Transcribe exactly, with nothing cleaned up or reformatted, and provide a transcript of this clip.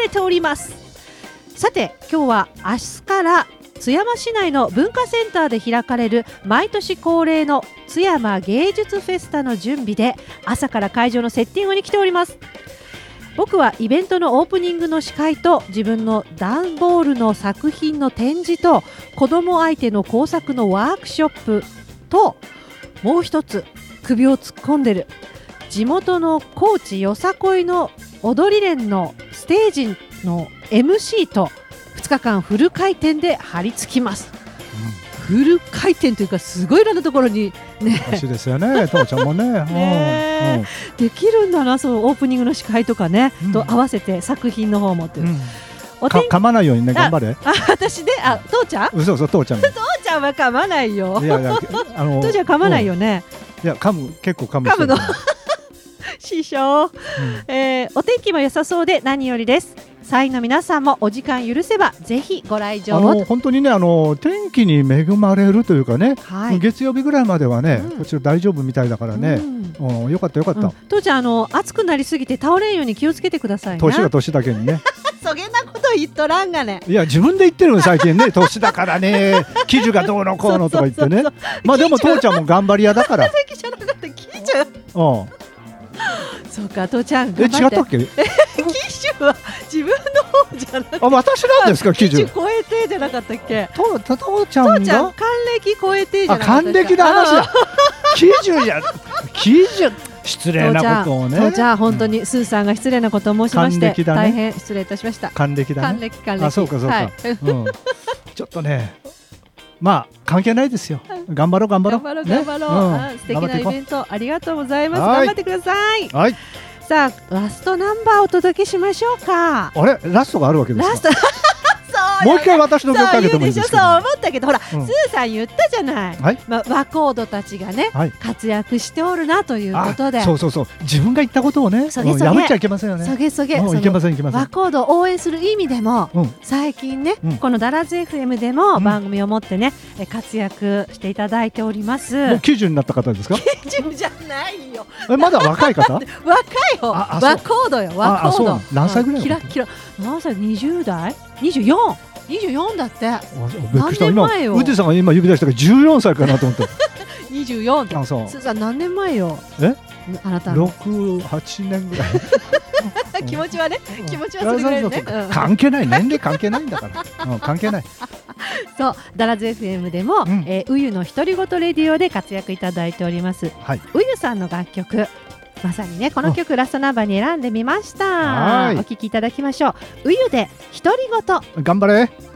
れております。さて今日は明日から津山市内の文化センターで開かれる毎年恒例の津山芸術フェスタの準備で朝から会場のセッティングに来ております。僕はイベントのオープニングの司会と自分の段ボールの作品の展示と子供相手の工作のワークショップともう一つ首を突っ込んでる地元の高知よさこいの踊り連のステージの エムシー とふつかかんフル回転で張り付きます、うん、フル回転というかすごいいろんなところにね足ですよね父ちゃんも ね, ね、 うん、できるんだな。そうオープニングの司会とかね、うん、と合わせて作品の方もっていう、うん、お天気か噛まないようにね頑張れ。 あ私ねあ父ちゃん嘘嘘父ちゃん父ちゃんは噛まないよ。 いやいやあの父ちゃん噛まないよね、 うん、いや噛む結構噛む噛むの師匠、うんえー、お天気も良さそうで何よりです。サインの皆さんもお時間許せばぜひご来場を。 あの本当にねあの天気に恵まれるというかね、はい、月曜日ぐらいまではね、うん、こちら大丈夫みたいだからね、うん、よかったよかった、うん、 父ちゃんあの暑くなりすぎて倒れんように気をつけてくださいね。 年が年だけにねそげなこと言っとらんがね。 いや自分で言ってるの最近ね年だからね記事がどうのこうのとか言ってねまあでも父ちゃんも頑張り屋だから記事じゃなかった記事うんそうか父ちゃん頑張って。 え違ったっけ記事は自分の方じゃなくてあ私なんですか記事超えてじゃなかったっけ。 とと父ちゃんが父ちゃん還暦超えてじゃなかったっけ。 あ還暦の話だ記事じゃ記事失礼なことをね。 父ちゃん本当にスーさんが失礼なことを申しまして、ね、大変失礼いたしました。 還暦だね。 還暦還暦。 あそうかそうか、はいうん、ちょっとねまあ関係ないですよ。頑張ろう頑張ろう頑張ろう頑張ろう、ねうん、素敵なイベントありがとうございます。頑張ってください。 はいさあラストナンバーをお届けしましょうか。 あれラストがあるわけですか。 ラストもう一回私の曲かけてもいいですか。 そう思ったけどほら、うん、スーさん言ったじゃない、 はいまあ、和コードたちがね、はい、活躍しておるなということで。 そうそうそう自分が言ったことをねそげそげ破っちゃいけませんよね。 そげそげいけませんいけません。 和コードを応援する意味でも、うん、最近ね、うん、このダラズ エフエム でも番組を持ってね、うん、活躍していただいております。 もうきゅうじゅうになった方ですか。 きゅうじゅうじゃないよえまだ若い方若いよ和コードよ和コード。 何歳ぐらいキラキラ何歳にじゅう代にじゅうよんにじゅうよんだって。 何年前よ。ウディさんが今指出したからじゅうよんさいかなと思ってにじゅうよんって。 あそうスーさん何年前よ。 えあなたろく、はちねんぐらい気持ちはね気持ちはそれぐらいね。 関係ない年齢関係ないんだから、うん、関係ないそうダラズ エフエム でも、うんえー、ウユの独り言レディオで活躍いただいております、はい、ウユさんの楽曲まさにねこの曲ラストナンバーに選んでみました。お聴きいただきましょう。ウユで独り言。 頑張れ。